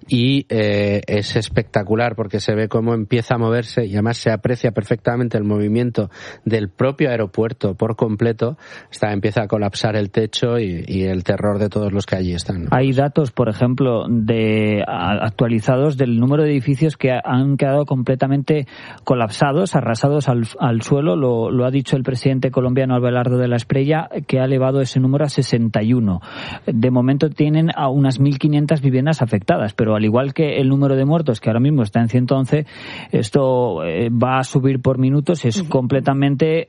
y es espectacular porque se ve cómo empieza a moverse y además se aprecia perfectamente el movimiento del propio aeropuerto por completo. Empieza a colapsar el techo y el terror de todos los que allí están, ¿no? Hay datos, por ejemplo, actualizados del número de edificios que han quedado completamente colapsados, arrasados al suelo. Lo ha dicho el presidente colombiano Abelardo de la Espriella, que ha elevado ese número a 61. De momento tienen a unas 1.500 viviendas afectadas, pero al igual que el número de muertos, que ahora mismo está en 111, esto va a subir por minutos. Es completamente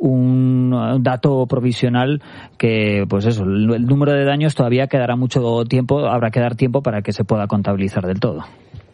un dato provisional que, pues eso, el número de daños todavía quedará mucho tiempo, habrá que dar tiempo para que se pueda contabilizar del todo.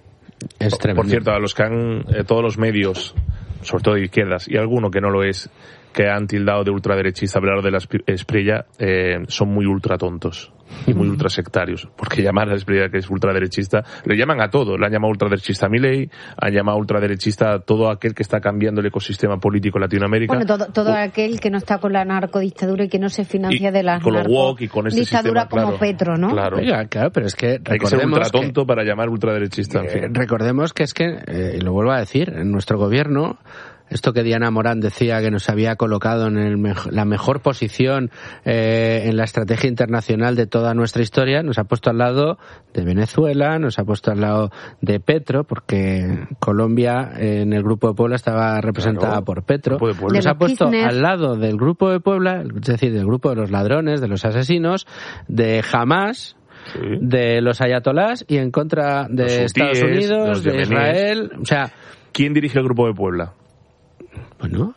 Es tremendo. Por cierto, a los que todos los medios, sobre todo de izquierdas, y alguno que no lo es, que han tildado de ultraderechista hablar de la Espriella, son muy ultratontos y muy ultrasectarios, porque llamar a la Espriella que es ultraderechista, le llaman a todo, le han llamado ultraderechista a Milei, han llamado ultraderechista a todo aquel que está cambiando el ecosistema político en Latinoamérica. Bueno, todo aquel que no está con la narcodictadura y que no se financia de la narcodictadura como Petro, ¿no? Claro. Oiga, claro, pero es que hay que ser ultratonto para llamar ultraderechista. En fin. Recordemos que es que, y lo vuelvo a decir, en nuestro gobierno, esto que Diana Morán decía que nos había colocado en la mejor posición en la estrategia internacional de toda nuestra historia, nos ha puesto al lado de Venezuela, nos ha puesto al lado de Petro, porque Colombia en el Grupo de Puebla estaba representada por Petro. Nos ha puesto al lado del Grupo de Puebla, es decir, del grupo de los ladrones, de los asesinos, de Hamas, de los ayatolás, y en contra de los Estados Unidos, de Israel. O sea, ¿quién dirige el Grupo de Puebla? Bueno,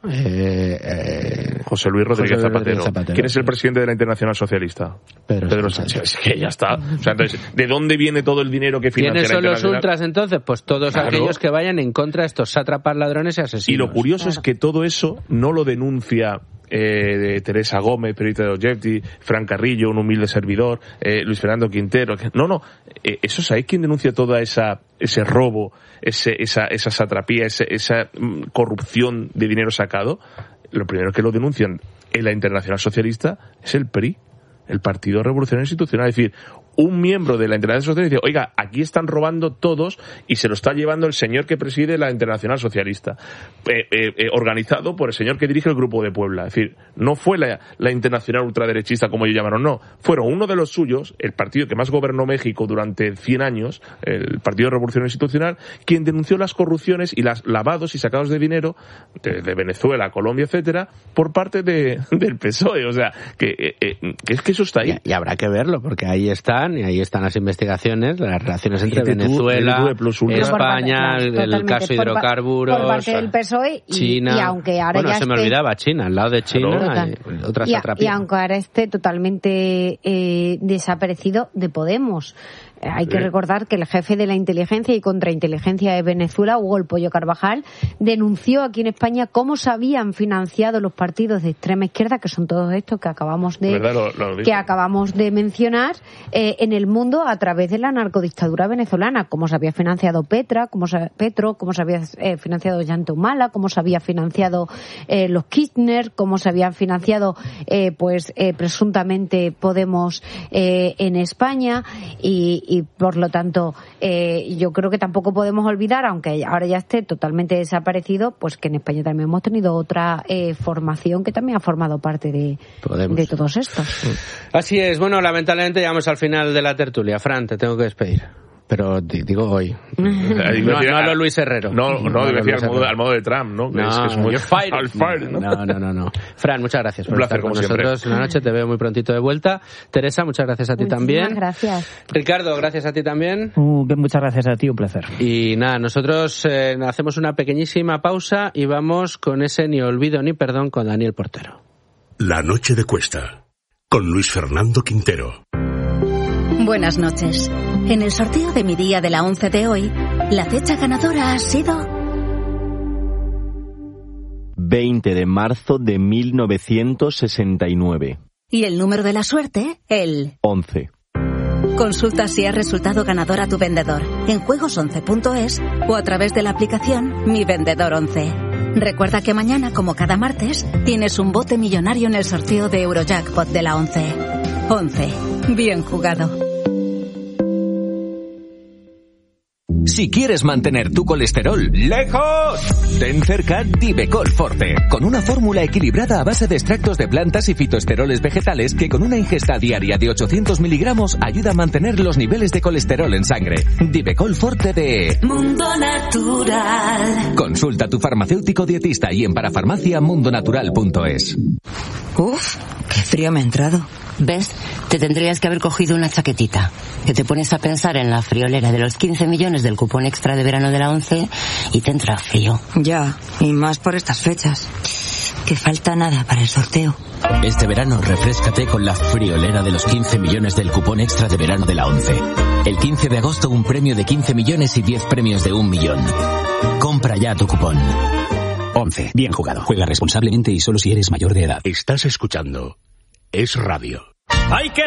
José Luis Rodríguez Zapatero. ¿Quién es el presidente de la Internacional Socialista? Pedro Sánchez. Es que ya está. O sea, entonces, ¿de dónde viene todo el dinero que financia la Internacional? ¿Quiénes son los ultras entonces? Pues todos aquellos que vayan en contra de estos sátrapas, ladrones y asesinos. Y lo curioso es que todo eso no lo denuncia Teresa Gómez, periodista de Objective, Fran Carrillo, un humilde servidor, Luis Fernando Quintero. No, eso es ahí quien denuncia toda ese robo, esa satrapía, esa corrupción de dinero sacado. Lo primero que lo denuncian en la Internacional Socialista es el PRI, el Partido Revolucionario Institucional. Es decir, un miembro de la Internacional Socialista dice, oiga, aquí están robando todos y se lo está llevando el señor que preside la Internacional Socialista, organizado por el señor que dirige el Grupo de Puebla. Es decir, no fue la Internacional ultraderechista como ellos llamaron, no. Fueron uno de los suyos, el partido que más gobernó México durante 100 años, el Partido de Revolución Institucional, quien denunció las corrupciones y las lavados y sacados de dinero de Venezuela, Colombia, etcétera, por parte del PSOE. O sea, que es que eso está ahí. Y habrá que verlo, porque ahí están las investigaciones, las relaciones entre Venezuela, España, el caso hidrocarburos, por parte del PSOE China, y aunque ahora ya se me olvidaba China, al lado de China, otras y aunque ahora esté totalmente desaparecido de Podemos. Hay que recordar que el jefe de la inteligencia y contrainteligencia de Venezuela, Hugo El Pollo Carvajal, denunció aquí en España cómo se habían financiado los partidos de extrema izquierda, que son todos estos que acabamos de mencionar, en el mundo a través de la narcodictadura venezolana, cómo se había financiado Petro, cómo se había financiado Ollanta Humala, cómo se había financiado los Kirchner, cómo se habían financiado presuntamente Podemos en España y por lo tanto yo creo que tampoco podemos olvidar, aunque ahora ya esté totalmente desaparecido, pues que en España también hemos tenido otra formación que también ha formado parte de todos estos. Así es. Bueno, lamentablemente llegamos al final de la tertulia. Fran, te tengo que despedir. Pero digo hoy. No a lo Luis Herrero. No, decía al modo de Trump, ¿no? Es muy fire, ¿no? Fran, muchas gracias por estar con nosotros una noche. Te veo muy prontito de vuelta. Teresa, muchas gracias a ti también. Muchas gracias. Ricardo, gracias a ti también. Muchas gracias a ti, un placer. Y nada, nosotros hacemos una pequeñísima pausa y vamos con ese Ni olvido ni perdón con Daniel Portero. La noche de Cuesta, con Luis Fernando Quintero. Buenas noches. En el sorteo de mi día de la 11 de hoy, la fecha ganadora ha sido 20 de marzo de 1969. Y el número de la suerte, el 11. Consulta si has resultado ganador a tu vendedor en juegos11.es o a través de la aplicación Mi Vendedor 11. Recuerda que mañana, como cada martes, tienes un bote millonario en el sorteo de Eurojackpot de la 11. 11. Bien jugado. Si quieres mantener tu colesterol lejos, ten cerca Divecol Forte, con una fórmula equilibrada a base de extractos de plantas y fitoesteroles vegetales que con una ingesta diaria de 800 miligramos ayuda a mantener los niveles de colesterol en sangre. Divecol Forte de Mundo Natural. Consulta a tu farmacéutico dietista y en parafarmaciamundonatural.es. Uf, qué frío me ha entrado. ¿Ves? Te tendrías que haber cogido una chaquetita. Que te pones a pensar en la friolera de los 15 millones del cupón extra de verano de la 11 y te entra frío. Ya, y más por estas fechas. Que falta nada para el sorteo. Este verano refréscate con la friolera de los 15 millones del cupón extra de verano de la 11. El 15 de agosto un premio de 15 millones y 10 premios de 1 millón. Compra ya tu cupón. 11. Bien jugado. Juega responsablemente y solo si eres mayor de edad. Estás escuchando Es Radio. ¡Hay que